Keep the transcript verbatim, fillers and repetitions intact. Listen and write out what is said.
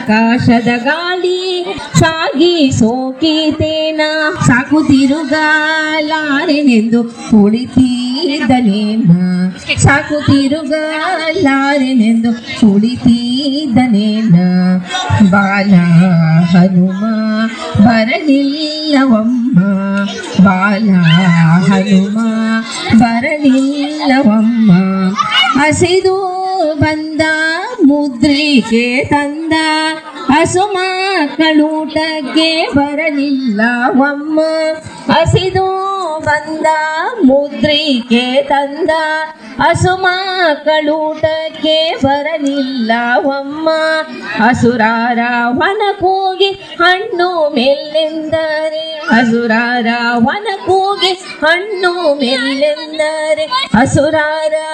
ಆಕಾಶದ ಗಾಳಿ ಸಾಗಿ ಸೋಕಿತೇನ ಸಾಕುತ್ತಿರುಗಲಾರೆನೆಂದು ಕುಳಿತಿದ್ದನೇನ ಸಾಕುತ್ತಿರುಗಲಾರೆನೆಂದು ಕುಳಿತಿದ್ದನೇನ ಬಾಲ ಹನುಮ ಬರಲಿಲ್ಲವಮ್ಮ ಬಾಲ ಹನುಮ ಬರಲಿಲ್ಲವಮ್ಮ ಹಸಿದು ಬಂದ ಮುದ್ರಿಕೆ ತಂದ ಹಸು ಮಕ್ಕಳೂಟಕ್ಕೆ ಬರಲಿಲ್ಲವಮ್ಮ ಹಸಿದು ಬಂದ ಮುದ್ರಿಕೆ ತಂದ ಹಸು ಮಕ್ಕಳೂಟಕ್ಕೆ ಬರಲಿಲ್ಲವಮ್ಮ ಹಸುರಾರ ವನ ಕೂಗಿ ಹಣ್ಣು ಮೆಲ್ಲೆಂದರೆ ಹಸುರಾರ ವನ ಕೂಗಿ ಹಣ್ಣು ಮೆಲ್ಲೆಂದರೆ ಹಸುರಾರ